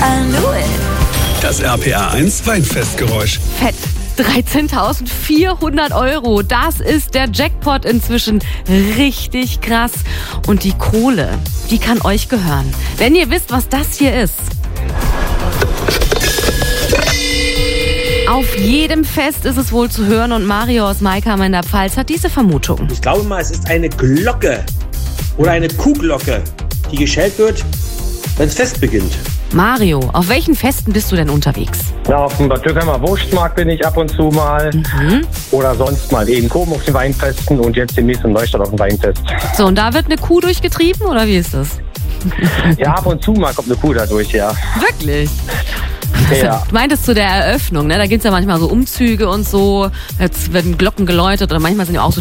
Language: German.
I knew it. Das RPR1 Weinfestgeräusch. Fett. 13.400 €. Das ist der Jackpot inzwischen. Richtig krass. Und die Kohle, die kann euch gehören. Wenn ihr wisst, was das hier ist. Auf jedem Fest ist es wohl zu hören und Mario aus Maikam in der Pfalz hat diese Vermutung. Ich glaube mal, es ist eine Glocke oder eine Kuhglocke, die geschellt wird, wenn das Fest beginnt. Mario, auf welchen Festen bist du denn unterwegs? Ja, auf dem Bad Dürkheimer Wurstmarkt bin ich ab und zu mal. Oder sonst mal in Koben auf den Weinfesten und jetzt demnächst in Neustadt auf dem Weinfest. So, und da wird eine Kuh durchgetrieben oder wie ist das? Ja, ab und zu mal kommt eine Kuh da durch, ja. Wirklich? Ja. Du meintest zu der Eröffnung, ne? Da gibt es ja manchmal so Umzüge und so. Jetzt werden Glocken geläutet oder manchmal sind ja auch so